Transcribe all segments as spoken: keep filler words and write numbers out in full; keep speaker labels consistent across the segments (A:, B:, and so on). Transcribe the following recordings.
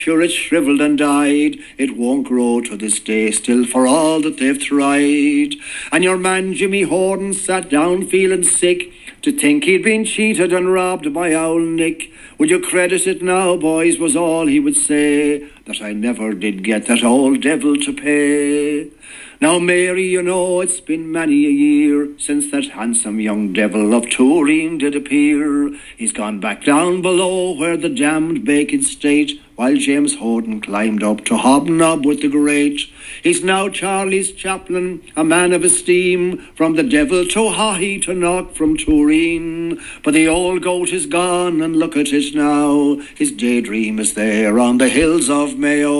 A: Sure, it's shriveled and died. It won't grow to this day still for all that they've tried. And your man Jimmy Horton sat down feeling sick to think he'd been cheated and robbed by Owl Nick. Would you credit it now, boys, was all he would say, that I never did get that old devil to pay. Now, Mary, you know, it's been many a year since that handsome young devil of Turin did appear. He's gone back down below where the damned bacon state, while James Horton climbed up to hobnob with the great. He's now Charlie's chaplain, a man of esteem, from the devil to Haughey to Knock from Turin. But the old goat is gone, and look at it now, his daydream is there on the hills of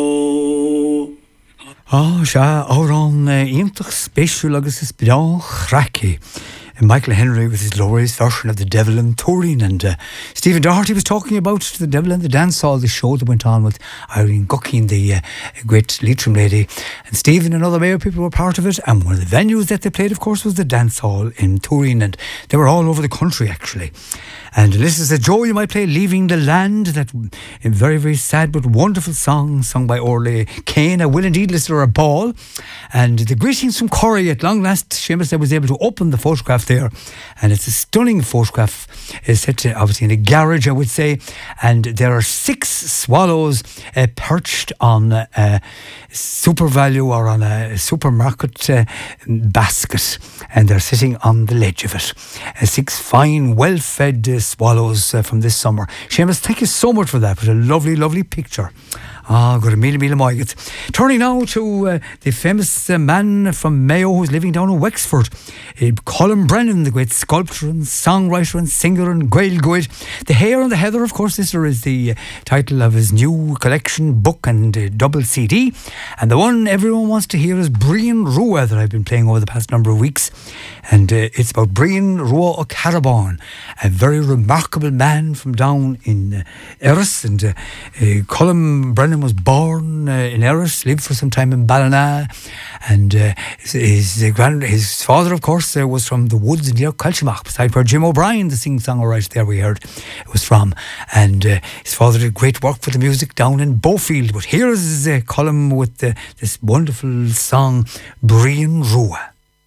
A: Mayo.
B: Ah, sha, órán iontach spéisiúil agus is beán chraci. Michael Henry with his glorious version of The Devil in Turin, and uh, Stephen Doherty was talking about The Devil in the Dance Hall, the show that went on with Irene Guckin, the uh, great Leitrim lady, and Stephen and other Mayo people were part of it, and one of the venues that they played, of course, was the Dance Hall in Turin, and they were all over the country, actually. And this is a Joe you might play, Leaving the Land, that very, very sad but wonderful song sung by Orley Kane. I will indeed listen to a ball. And the greetings from Corrie. At long last, Seamus was able to open the photograph there, and it's a stunning photograph. It's set to, obviously in a garage, I would say, and there are six swallows uh, perched on a uh, super value or on a supermarket uh, basket, and they're sitting on the ledge of it. Uh, six fine, well-fed uh, swallows uh, from this summer. Seamus, thank you so much for that. It was a lovely, lovely picture. Ah, good, a mille, mille moiget. Turning now to uh, the famous uh, man from Mayo who's living down in Wexford, uh, Colin Brennan, the great sculptor and songwriter and singer and Gaelgoid. The Hare and the Heather, of course, this is the uh, title of his new collection, book and uh, double C D. And the one everyone wants to hear is Brian Rua, that I've been playing over the past number of weeks. And uh, it's about Brian Rua O'Carabon, a very remarkable man from down in uh, Erris. And uh, uh, Colin Brennan was born uh, in Erris, lived for some time in Ballina, and uh, his, his, uh, grand, his father, of course, uh, was from the woods near Colchimach, beside where Jim O'Brien, the sing-songwriter there we heard, was from. And uh, his father did great work for the music down in Beaufield. But here is uh, Colin with uh, this wonderful song, Brian Rua.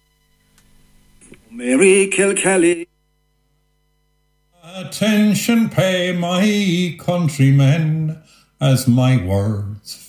A: Mary Kilkelly.
C: Attention pay my countrymen, as my words